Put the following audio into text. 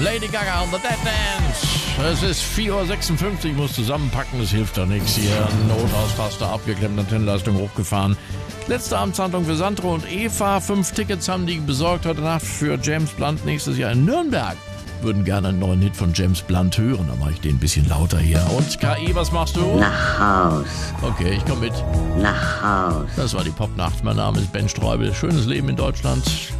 Lady Gaga und The Dead Dance. Es ist 4.56 Uhr, ich muss zusammenpacken, das hilft doch nichts hier. Notausraster abgeklemmt, Antennenleistung hochgefahren. Letzte Amtshandlung für Sandro und Eva. 5 Tickets haben die besorgt heute Nacht für James Blunt nächstes Jahr in Nürnberg. Würden gerne einen neuen Hit von James Blunt hören, dann mache ich den ein bisschen lauter hier. Und KI, was machst du? Nach Haus. Okay, ich komme mit. Nach Haus. Das war die Popnacht. Mein Name ist Ben Streubel. Schönes Leben in Deutschland.